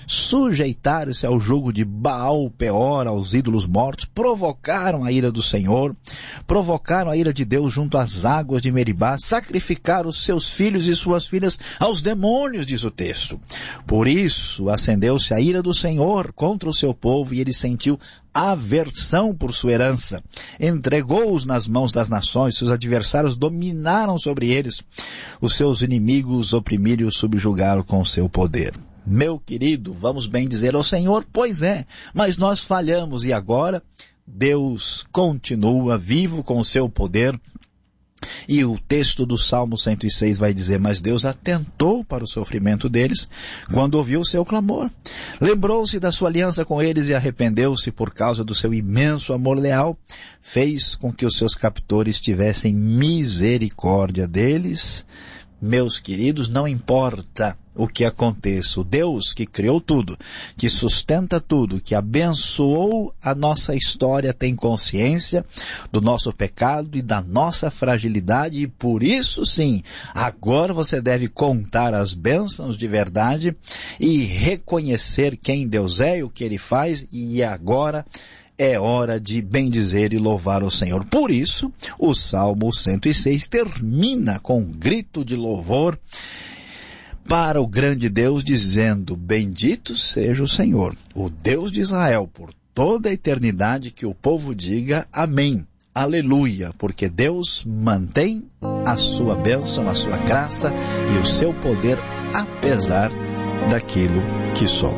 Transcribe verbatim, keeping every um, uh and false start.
sujeitaram-se ao jugo de Baal Peor, aos ídolos mortos, provocaram a ira do Senhor, provocaram a ira de Deus junto às águas de Meribá, sacrificaram os seus filhos e suas filhas aos demônios, diz o texto. Por isso acendeu-se a ira do Senhor contra o seu povo e ele sentiu aversão por sua herança. Entregou-os nas mãos das nações, seus adversários dominaram sobre eles. Os seus inimigos oprimiram e os subjugaram com o seu poder. Meu querido, vamos bem dizer ao Senhor, pois é, mas nós falhamos e agora Deus continua vivo com o seu poder. E o texto do Salmo cento e seis vai dizer, mas Deus atentou para o sofrimento deles quando ouviu o seu clamor. Lembrou-se da sua aliança com eles e arrependeu-se por causa do seu imenso amor leal. Fez com que os seus captores tivessem misericórdia deles. Meus queridos, não importa o que aconteça, o Deus que criou tudo, que sustenta tudo, que abençoou a nossa história, tem consciência do nosso pecado e da nossa fragilidade e por isso sim, agora você deve contar as bênçãos de verdade e reconhecer quem Deus é e o que Ele faz e agora é hora de bendizer e louvar o Senhor. Por isso, o Salmo cento e seis termina com um grito de louvor para o grande Deus, dizendo, bendito seja o Senhor, o Deus de Israel, por toda a eternidade, que o povo diga amém, aleluia, porque Deus mantém a sua bênção, a sua graça e o seu poder, apesar daquilo que somos.